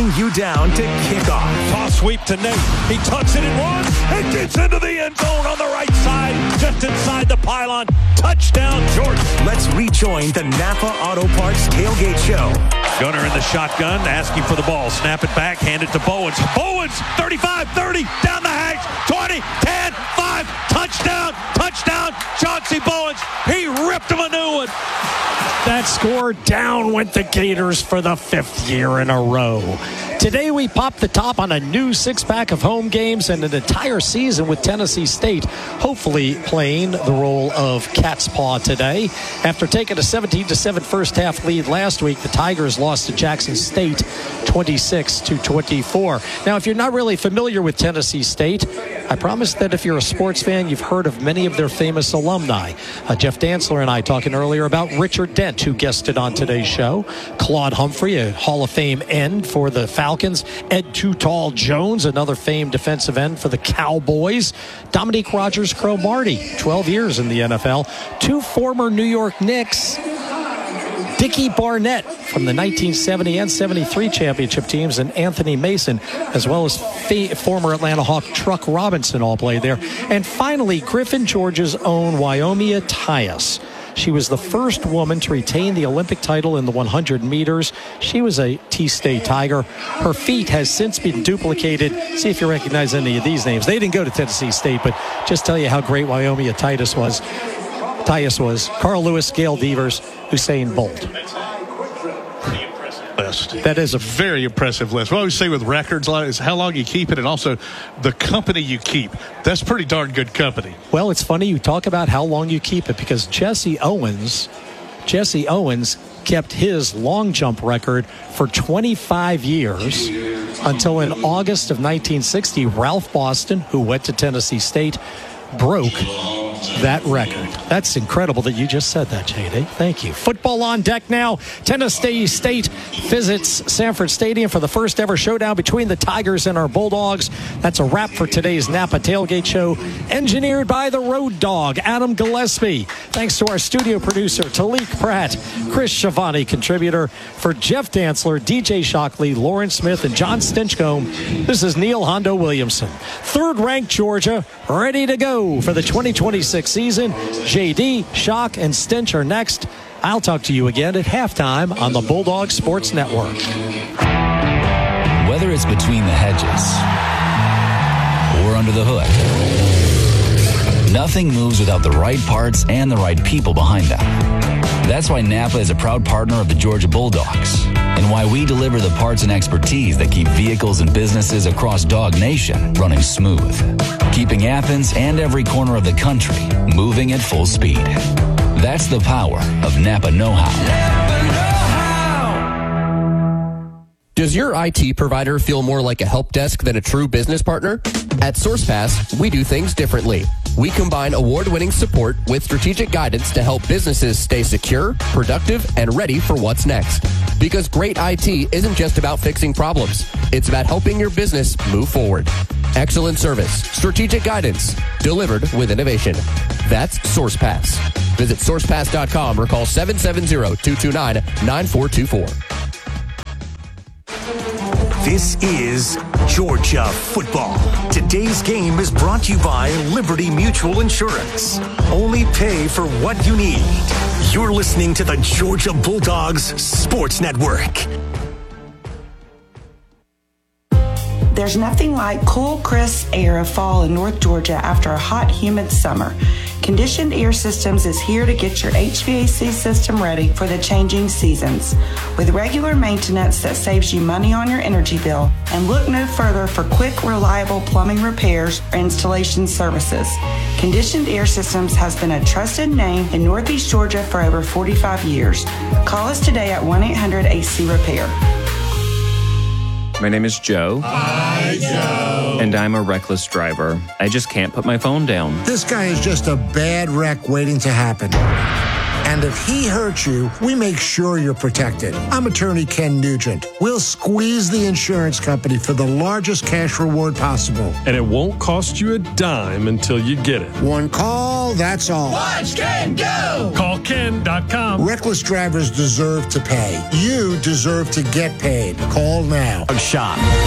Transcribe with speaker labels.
Speaker 1: counting you down to kickoff.
Speaker 2: Toss sweep to Nate. He tucks it in one and gets into the end zone on the right side, just inside the pylon. Touchdown, Georgia.
Speaker 1: Let's rejoin the Napa Auto Parts Tailgate Show.
Speaker 2: Gunner in the shotgun, asking for the ball. Snap it back, hand it to Bowens. Bowens, 35, 30, down the hash, 20, 10, 5, touchdown, touchdown, Chauncey Bowens. He ripped him a new one.
Speaker 3: That score, down went the Gators for the 5th year in a row. Today we popped the top on a new 6-pack of home games and an entire season with Tennessee State hopefully playing the role of cat's paw today. After taking a 17-7 first-half lead last week, the Tigers lost to Jackson State 26-24. Now, if you're not really familiar with Tennessee State, I promise that if you're a sports fan, you've heard of many of their famous alumni. Jeff Dantzler and I talking earlier about Richard Dent, who guested on today's show. Claude Humphrey, a Hall of Fame end for the Falcons. Ed Too Tall Jones, another famed defensive end for the Cowboys. Dominique Rodgers-Cromartie, 12 years in the NFL. 2 former New York Knicks. Dickie Barnett from the 1970 and 73 championship teams, and Anthony Mason, as well as former Atlanta Hawk Truck Robinson, all played there. And finally, Griffin, Georgia's own Wyomia Tyus. She was the first woman to retain the Olympic title in the 100 meters. She was a T-State Tiger. Her feat has since been duplicated. See if you recognize any of these names. They didn't go to Tennessee State, but just tell you how great Wyomia Tyus was. Carl Lewis, Gail Devers, Usain Bolt.
Speaker 4: List.
Speaker 3: That is a
Speaker 4: very impressive list. What I always say with records is how long you keep it, and also the company you keep. That's pretty darn good company.
Speaker 3: Well, it's funny you talk about how long you keep it, because Jesse Owens kept his long jump record for 25 years until in August of 1960, Ralph Boston, who went to Tennessee State, broke that record. That's incredible that you just said that, JD. Thank you. Football on deck now. Tennessee State visits Sanford Stadium for the first ever showdown between the Tigers and our Bulldogs. That's a wrap for today's Napa Tailgate Show, engineered by the Road Dog, Adam Gillespie. Thanks to our studio producer, Talik Pratt, Chris Schiavone, contributor. For Jeff Dantzler, DJ Shockley, Lauren Smith, and John Stinchcomb, this is Neil Hondo Williamson. Third-ranked Georgia, ready to go for the 2026 season. JD, Shock, and Stinch are next. I'll talk to you again at halftime on the Bulldog Sports Network.
Speaker 5: Whether it's between the hedges or under the hood, nothing moves without the right parts and the right people behind them. That's why Napa is a proud partner of the Georgia Bulldogs, and why we deliver the parts and expertise that keep vehicles and businesses across Dog Nation running smooth, keeping Athens and every corner of the country moving at full speed. That's the power of Napa Know-How.
Speaker 6: Does your IT provider feel more like a help desk than a true business partner? At SourcePass, we do things differently. We combine award-winning support with strategic guidance to help businesses stay secure, productive, and ready for what's next. Because great IT isn't just about fixing problems. It's about helping your business move forward. Excellent service, strategic guidance, delivered with innovation. That's SourcePass. Visit sourcepass.com or call 770-229-9424.
Speaker 1: This is Georgia football. Today's game is brought to you by Liberty Mutual Insurance. Only pay for what you need. You're listening to the Georgia Bulldogs Sports Network.
Speaker 7: There's nothing like cool, crisp air of fall in North Georgia after a hot, humid summer. Conditioned Air Systems is here to get your HVAC system ready for the changing seasons. With regular maintenance that saves you money on your energy bill, and look no further for quick, reliable plumbing repairs or installation services. Conditioned Air Systems has been a trusted name in Northeast Georgia for over 45 years. Call us today at 1-800-AC-REPAIR.
Speaker 8: My name is Joe.
Speaker 9: Hi, Joe.
Speaker 8: And I'm a reckless driver. I just can't put my phone down.
Speaker 9: This guy is just a bad wreck waiting to happen.
Speaker 10: And if he hurts you, we make sure you're protected. I'm attorney Ken Nugent. We'll squeeze the insurance company for the largest cash reward possible.
Speaker 11: And it won't cost you a dime until you get it.
Speaker 10: One call, that's all.
Speaker 9: Watch Ken go!
Speaker 11: Call Ken.com.
Speaker 10: Reckless drivers deserve to pay. You deserve to get paid. Call now.
Speaker 1: Shop.